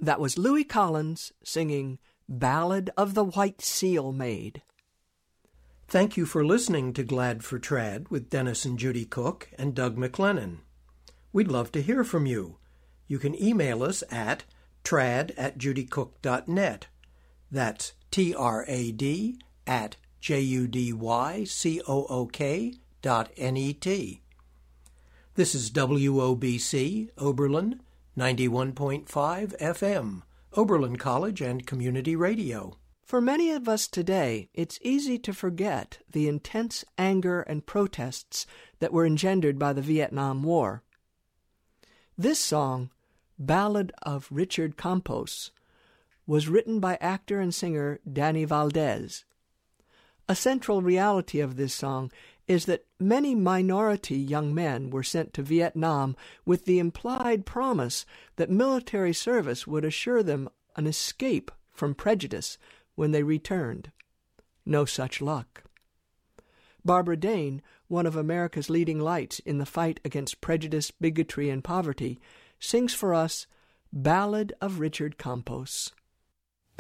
That was Louis Collins singing Ballad of the White Seal Maid. Thank you for listening to Glad for Trad with Dennis and Judy Cook and Doug McLennan. We'd love to hear from you. You can email us at trad@judycook.net. That's trad@judycook.net. This is WOBC, Oberlin, 91.5 FM, Oberlin College and Community Radio. For many of us today, it's easy to forget the intense anger and protests that were engendered by the Vietnam War. This song, Ballad of Richard Campos, was written by actor and singer Danny Valdez. A central reality of this song is that many minority young men were sent to Vietnam with the implied promise that military service would assure them an escape from prejudice when they returned. No such luck. Barbara Dane, one of America's leading lights in the fight against prejudice, bigotry, and poverty, sings for us Ballad of Richard Campos.